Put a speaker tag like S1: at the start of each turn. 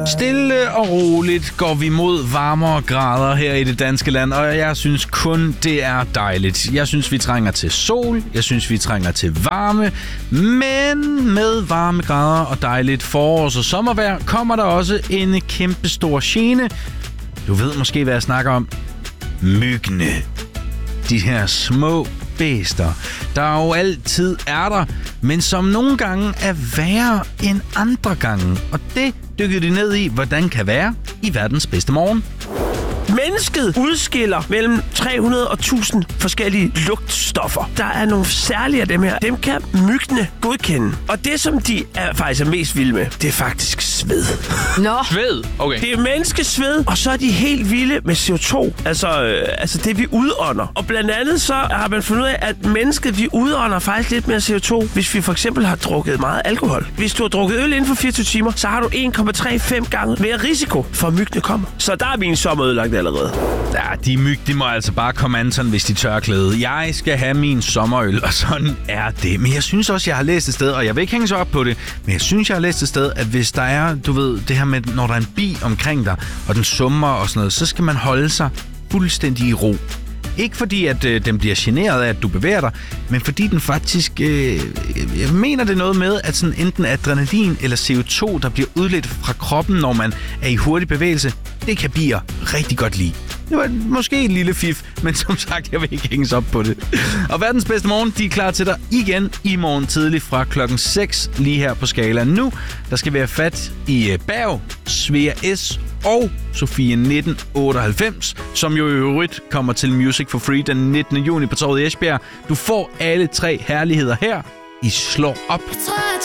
S1: Stille og roligt går vi mod varmere grader her i det danske land, og jeg synes kun, det er dejligt. Jeg synes, vi trænger til sol, jeg synes, vi trænger til varme, men med varme grader og dejligt forårs- og sommervejr kommer der også en kæmpe stor gene. Du ved måske, hvad jeg snakker om. Myggene. De her små bæster, der jo altid er der, men som nogle gange er værre end andre gange. Og det dykkede de ned i, hvordan kan være i verdens bedste morgen.
S2: Mennesket udskiller mellem 300 og 1000 forskellige lugtstoffer. Der er nogle særlige af dem her. Dem kan myggene godkende. Og det, som de faktisk er mest vilde med, det er faktisk sved.
S3: Nå.
S1: Sved? Okay.
S2: Det er menneskesved, og så er de helt vilde med CO2. Altså det, vi udånder. Og blandt andet så har man fundet ud af, at mennesket, vi udånder faktisk lidt mere CO2, hvis vi for eksempel har drukket meget alkohol. Hvis du har drukket øl inden for 24 timer, så har du 1,35 gange mere risiko for, at myggene kommer. Så der er min sommer ødelagt allerede.
S1: Ja, de myg, de må altså bare komme an sådan, hvis de tør klæde. Jeg skal have min sommerøl, og sådan er det. Men jeg synes også, jeg har læst et sted, og jeg vil ikke hænge så op på det, men jeg synes, jeg har læst et sted, at hvis der er, du ved, det her med, når der er en bi omkring dig, og den summer og sådan noget, så skal man holde sig fuldstændig i ro. Ikke fordi, at den bliver generet af, at du bevæger dig, men fordi den faktisk... jeg mener det noget med, at sådan enten adrenalin eller CO2, der bliver udledt fra kroppen, når man er i hurtig bevægelse, det kan bier rigtig godt lide. Det var måske en lille fif, men som sagt, jeg vil ikke hænges op på det. Og verdens bedste morgen, de er klar til dig igen i morgen tidlig fra klokken 6 lige her på Skala. Nu, der skal vi have fat i Berg, Svea S. og Sofie 1998, som jo i øvrigt kommer til Music for Free den 19. juni på Torvet i Esbjerg. Du får alle tre herligheder her. I slår op.